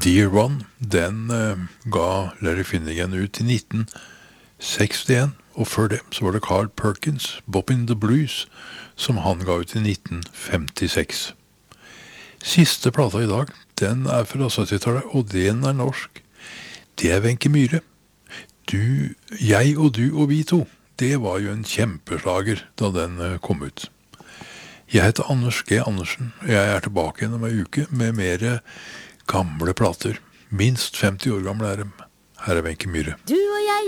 Dear One, den ga Larry Finnegan ut i 1961, og før det så var det Carl Perkins, Boppin' the Blues, som han ga ut i 1956. Siste plata i dag, den fra 70-tallet, og den norsk. Det Wenche Myhre. Du, jeg og du og vi to, det var jo en kjempeslager da den kom ut. Jeg heter Anders G. Andersen, og jeg tilbake igjen om en uke med mer gamle plater. Minst 50 år gamle dem. Her Wenche Myhre. Du og jeg